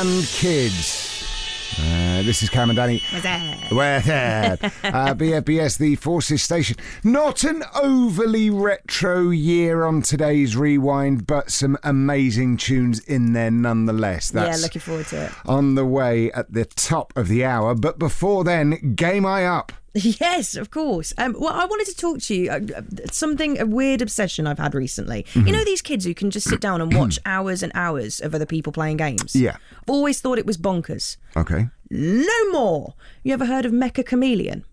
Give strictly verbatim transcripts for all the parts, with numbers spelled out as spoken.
and kids. Uh, this is Cam and Danny. What's that? Where's that? uh, B F B S, the Forces Station. Not an overly retro year on today's Rewind, but some amazing tunes in there nonetheless. That's yeah, looking forward to it. On the way at the top of the hour. But before then, Game I Up. Yes, of course. Um, well, I wanted to talk to you. Uh, something, a weird obsession I've had recently. Mm-hmm. You know these kids who can just sit down and watch hours and hours of other people playing games? Yeah. I've always thought it was bonkers. Okay. No more. You ever heard of Mecha Chameleon?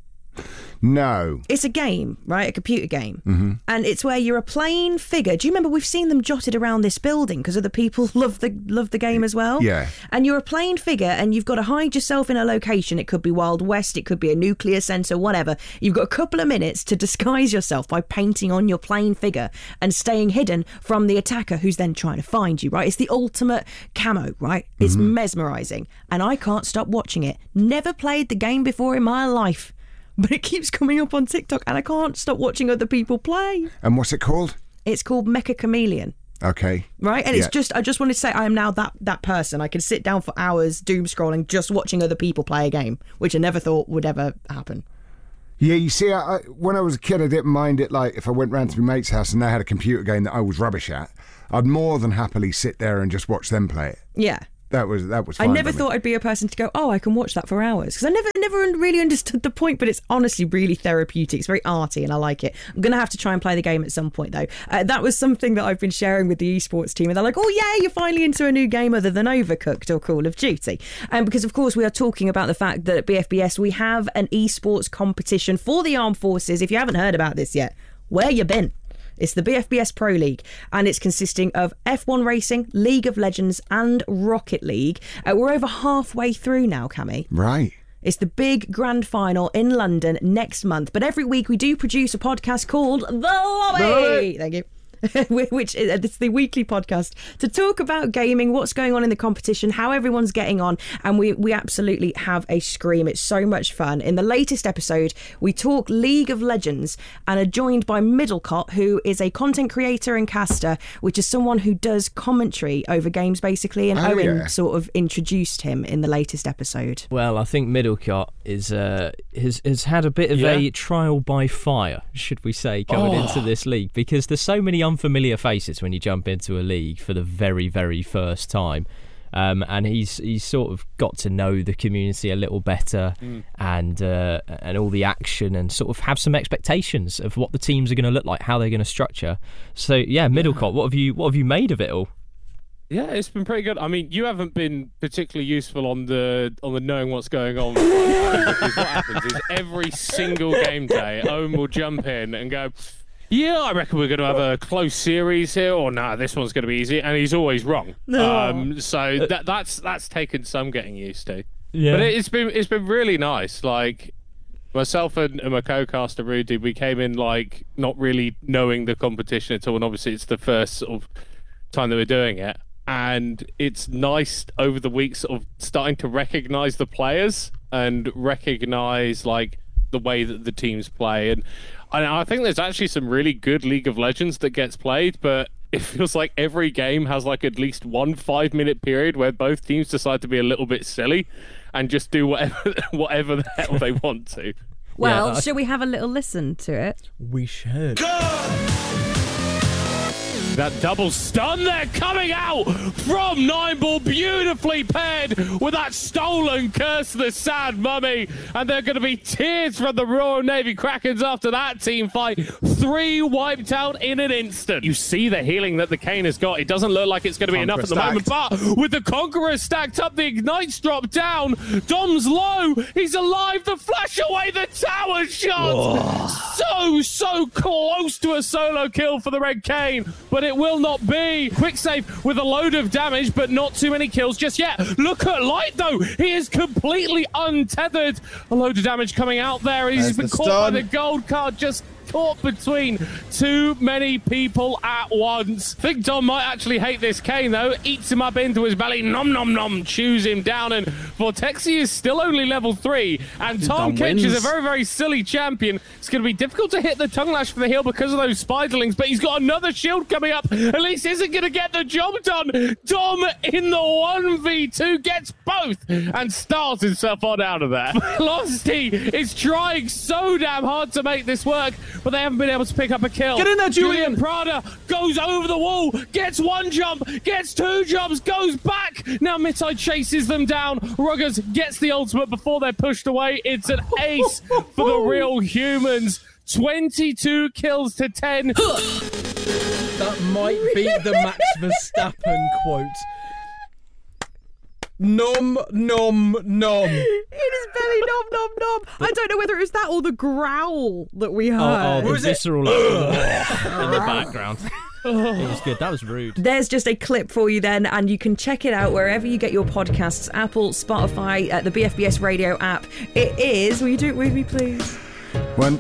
No. It's a game, right? A computer game. Mm-hmm. And it's where you're a playing figure. Do you remember we've seen them jotted around this building because other people love the love the game as well? Yeah. And you're a playing figure and you've got to hide yourself in a location. It could be Wild West, it could be a nuclear centre, whatever. You've got a couple of minutes to disguise yourself by painting on your playing figure and staying hidden from the attacker who's then trying to find you, right? It's the ultimate camo, right? It's mm-hmm. mesmerising. And I can't stop watching it. Never played the game before in my life. But it keeps coming up on TikTok and I can't stop watching other people play. And what's it called? It's called Mecha Chameleon. Okay. Right? And yeah. it's just, I just want to say I am now that, that person. I can sit down for hours doom scrolling just watching other people play a game, which I never thought would ever happen. Yeah, you see, I, I, when I was a kid, I didn't mind it. Like, if I went round to my mate's house and they had a computer game that I was rubbish at, I'd more than happily sit there and just watch them play it. Yeah. That was that was fine. I never thought I'd be a person to go, oh, I can watch that for hours. Because I never never really understood the point, but it's honestly really therapeutic. It's very arty and I like it. I'm going to have to try and play the game at some point, though. Uh, that was something that I've been sharing with the esports team. And they're like, oh, yeah, you're finally into a new game other than Overcooked or Call of Duty. And um, because, of course, we are talking about the fact that at B F B S, we have an esports competition for the armed forces. If you haven't heard about this yet, where you been? It's the B F B S Pro League, and it's consisting of F one Racing, League of Legends, and Rocket League. Uh, we're over halfway through now, Cammy. Right. It's the big grand final in London next month. But every week we do produce a podcast called The Lobby. The Lobby. Thank you. Which is it's the weekly podcast to talk about gaming, what's going on in the competition, how everyone's getting on, and we we absolutely have a scream. It's so much fun. In the latest episode, we talk League of Legends and are joined by Middlecott, who is a content creator and caster, which is someone who does commentary over games basically, and oh, Owen yeah. sort of introduced him in the latest episode. Well, I think Middlecott is uh, has, has had a bit of yeah. a trial by fire, should we say, going oh. into this league, because there's so many unfamiliar faces when you jump into a league for the very, very first time. Um, and he's he's sort of got to know the community a little better mm. and uh, and all the action, and sort of have some expectations of what the teams are going to look like, how they're going to structure. So yeah, Middlecott, what have you what have you made of it all? Yeah, it's been pretty good. I mean, you haven't been particularly useful on the on the knowing what's going on. Because what happens is every single game day, Owen will jump in and go, yeah, I reckon we're going to have a close series here, or no, nah, this one's going to be easy, and he's always wrong. No. Um, so that that's that's taken some getting used to. Yeah. But it, it's been it's been really nice. Like myself and, and my co-caster Rudy, we came in like not really knowing the competition at all, and obviously it's the first sort of time that we're doing it. And it's nice over the weeks sort of starting to recognise the players and recognise like the way that the teams play. And, and I think there's actually some really good League of Legends that gets played, but it feels like every game has like at least one five minute period where both teams decide to be a little bit silly and just do whatever whatever the hell they want to. Well, Yeah, I- shall we have a little listen to it? We should. That double stun there coming out from Nineball, beautifully paired with that stolen Curse of the Sad Mummy. And there are going to be tears from the Royal Navy Krakens after that team fight. Three wiped out in an instant. You see the healing that the Kane has got. It doesn't look like it's going to be enough at the moment, but with the Conqueror stacked up, the Ignites drop down. Dom's low. He's alive. The flash away, the tower shot. Whoa. So, so close to a solo kill for the Red Kane, but it will not be. Quick save with a load of damage, but not too many kills just yet. Look at Light, though. He is completely untethered. A load of damage coming out there. He's There's been the caught stun. by the gold card. Just caught between too many people at once. I think Dom might actually hate this cane, though. Eats him up into his belly, nom nom nom, chews him down, and Vortexi is still only level three, and Tom Kitch is a very, very silly champion. It's going to be difficult to hit the tongue lash for the heal because of those spiderlings, but he's got another shield coming up. At least isn't going to get the job done. Dom in the one v two gets both and starts himself on out of there. Velocity is trying so damn hard to make this work, but they haven't been able to pick up a kill. Get in there, Julian! Julian Prada goes over the wall, gets one jump, gets two jumps, goes back. Now Mitai chases them down. Ruggers gets the ultimate before they're pushed away. It's an ace for the real humans. twenty-two kills to ten. That might be the Max Verstappen quote. Nom, nom, nom. In his belly, nom, nom, nom. I don't know whether it was that or the growl that we heard. Oh, oh the visceral like, in the background. Oh. It was good. That was rude. There's just a clip for you then, and you can check it out wherever you get your podcasts. Apple, Spotify, uh, the B F B S radio app. It is, will you do it with me, please?